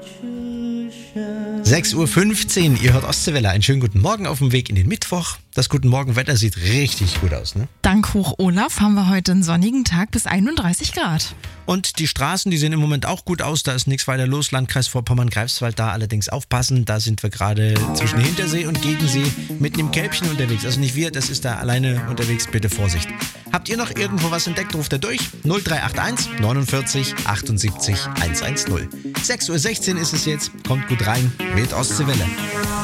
6:15 Uhr, ihr hört Ostseewelle. Einen schönen guten Morgen auf dem Weg in den Mittwoch. Das Guten Morgen-Wetter sieht richtig gut aus, ne? Dank Hoch Olaf haben wir heute einen sonnigen Tag bis 31 Grad. Und die Straßen, die sehen im Moment auch gut aus. Da ist nichts weiter los. Landkreis Vorpommern-Greifswald, da allerdings aufpassen. Da sind wir gerade zwischen Hintersee und Gegensee mitten im Kälbchen unterwegs. Also nicht wir, das ist da alleine unterwegs. Bitte Vorsicht. Habt ihr noch irgendwo was entdeckt? Ruft da durch. 0381 49 78 110. 6:16 Uhr ist es jetzt. Kommt gut rein mit Ostseewelle.